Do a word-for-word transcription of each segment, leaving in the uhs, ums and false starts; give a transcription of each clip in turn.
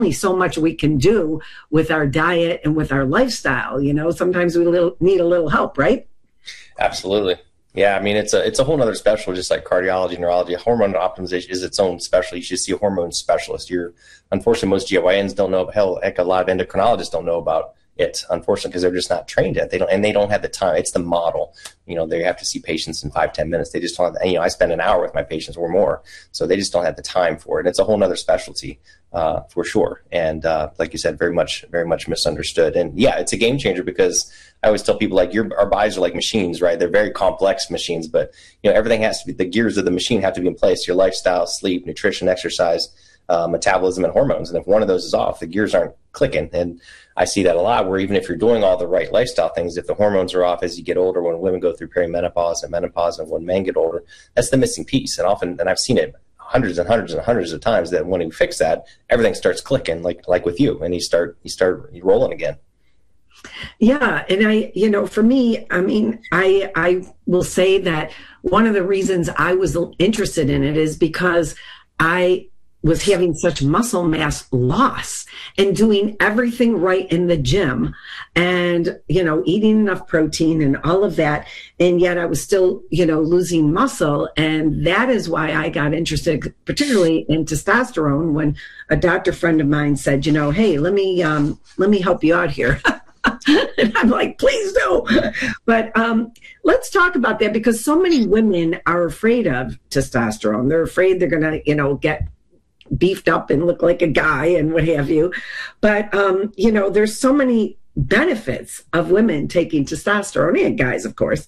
only so much we can do with our diet and with our lifestyle. You know, sometimes we little, need a little help, right? Absolutely. Yeah, I mean, it's a it's a whole nother specialty, just like cardiology, neurology. Hormone optimization is its own specialty. You should see a hormone specialist. You're, unfortunately, most G Y Ns don't know, hell, heck, a lot of endocrinologists don't know about it, unfortunately, because they're just not trained yet. They don't, and they don't have the time. It's the model. You know, they have to see patients in five, ten minutes. They just don't have, you know, I spend an hour with my patients or more, so they just don't have the time for it. It's a whole nother specialty, uh, for sure. And, uh, like you said, very much, very much misunderstood. And yeah, it's a game changer, because I always tell people, like, your, our bodies are like machines, right? They're very complex machines, but, you know, everything has to be, the gears of the machine have to be in place. Your lifestyle, sleep, nutrition, exercise, uh, metabolism, and hormones. And if one of those is off, the gears aren't clicking. And I see that a lot, where even if you're doing all the right lifestyle things, if the hormones are off as you get older, when women go through perimenopause and menopause, and when men get older, that's the missing piece. And often, and I've seen it hundreds and hundreds and hundreds of times, that when you fix that, everything starts clicking, like like with you, and you start you start rolling again. Yeah. And I, you know, for me, I mean, I, I will say that one of the reasons I was interested in it is because I was having such muscle mass loss and doing everything right in the gym and, you know, eating enough protein and all of that. And yet I was still, you know, losing muscle. And that is why I got interested, particularly in testosterone, when a doctor friend of mine said, you know, hey, let me, um, let me help you out here. And I'm like, please do. But um, let's talk about that, because so many women are afraid of testosterone. They're afraid they're going to, you know, get beefed up and look like a guy and what have you. But, um, you know, there's so many benefits of women taking testosterone, and guys, of course.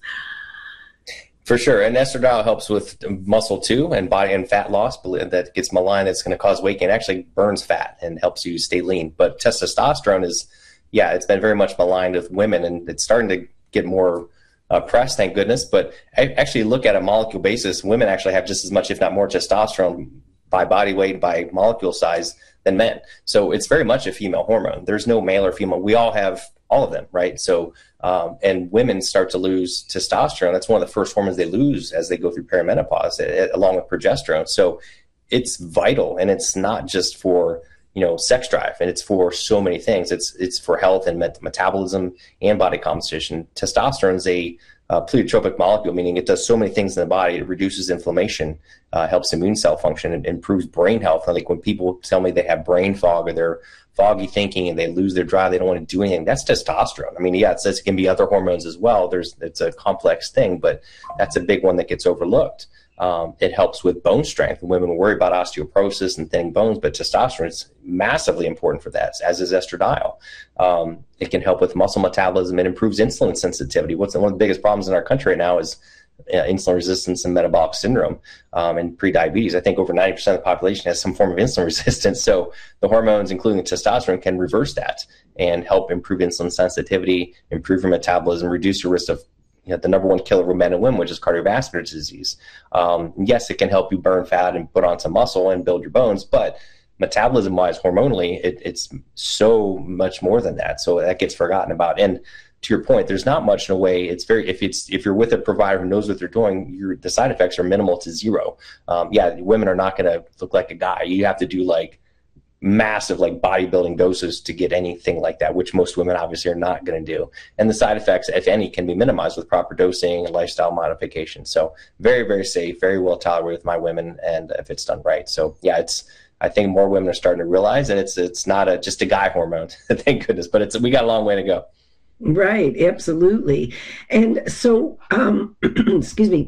For sure. And estradiol helps with muscle too, and body and fat loss that gets maligned. It's going to cause weight gain. It actually burns fat and helps you stay lean. But testosterone is, yeah, it's been very much maligned with women, and it's starting to get more uh, press, thank goodness. But I actually look at a molecule basis, women actually have just as much, if not more, testosterone by body weight, by molecule size, than men. So it's very much a female hormone. There's no male or female. We all have all of them, right? So, um, and women start to lose testosterone. That's one of the first hormones they lose as they go through perimenopause, uh, along with progesterone. So it's vital, and it's not just for, you know, sex drive, and it's for so many things. It's it's for health and met metabolism and body composition. Testosterone is a uh, pleiotropic molecule, meaning it does so many things in the body. It reduces inflammation, uh, helps immune cell function, and improves brain health. Like when people tell me they have brain fog, or they're foggy thinking and they lose their drive, they don't want to do anything, that's testosterone. I mean, yeah, it's, it can be other hormones as well. There's it's a complex thing, but that's a big one that gets overlooked. Um, it helps with bone strength. Women worry about osteoporosis and thinning bones, but testosterone is massively important for that, as is estradiol. Um, it can help with muscle metabolism. It improves insulin sensitivity. What's one of the biggest problems in our country right now is uh, insulin resistance and metabolic syndrome, um, and prediabetes. I think over ninety percent of the population has some form of insulin resistance. So the hormones, including testosterone, can reverse that and help improve insulin sensitivity, improve your metabolism, reduce your risk of, you know, the number one killer of men and women, which is cardiovascular disease. Um, yes, it can help you burn fat and put on some muscle and build your bones, but metabolism-wise, hormonally, it, it's so much more than that. So that gets forgotten about. And to your point, there's not much in a way. It's very, if it's if you're with a provider who knows what they're doing, your the side effects are minimal to zero. Um, yeah, women are not going to look like a guy. You have to do like massive like bodybuilding doses to get anything like that, which most women obviously are not going to do. And the side effects, if any, can be minimized with proper dosing and lifestyle modification. So very, very safe, very well tolerated with my women, and if it's done right. So yeah, it's, I think more women are starting to realize that it's it's not a just a guy hormone, thank goodness, but it's we got a long way to go. Right, absolutely. And so, um, excuse me,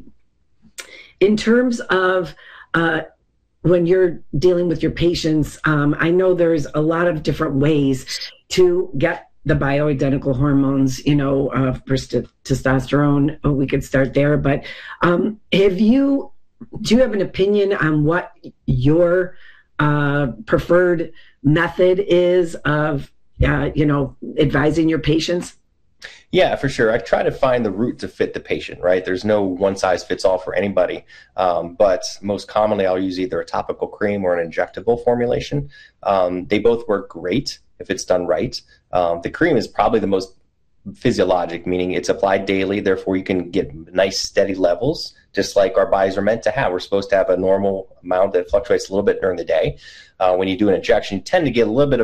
in terms of uh, when you're dealing with your patients, um, I know there's a lot of different ways to get the bioidentical hormones, you know, uh, first testosterone, we could start there. But um, have you, do you have an opinion on what your uh, preferred method is of, uh, you know, advising your patients? Yeah, for sure. I try to find the route to fit the patient, right? There's no one size fits all for anybody. Um, but most commonly, I'll use either a topical cream or an injectable formulation. Um, they both work great if it's done right. Um, the cream is probably the most physiologic, meaning it's applied daily. Therefore, you can get nice steady levels, just like our bodies are meant to have. We're supposed to have a normal amount that fluctuates a little bit during the day. Uh, when you do an injection, you tend to get a little bit of